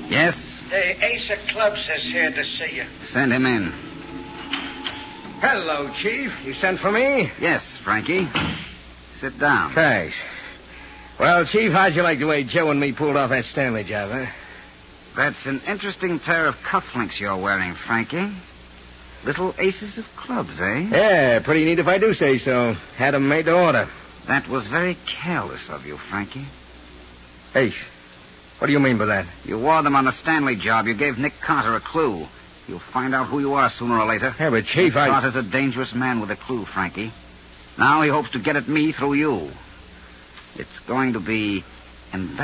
Yes? Ace of Clubs is here to see you. Send him in. Hello, Chief. You sent for me? Yes, Frankie. Sit down. Thanks. Well, Chief, how'd you like the way Joe and me pulled off that Stanley job, huh? That's an interesting pair of cufflinks you're wearing, Frankie. Little aces of clubs, eh? Yeah, pretty neat if I do say so. Had 'em made to order. That was very careless of you, Frankie. Ace, what do you mean by that? You wore them on the Stanley job. You gave Nick Carter a clue. You'll find out who you are sooner or later. Yeah, but Chief, Nick Carter's a dangerous man with a clue, Frankie. Now he hopes to get at me through you. It's going to be embarrassing.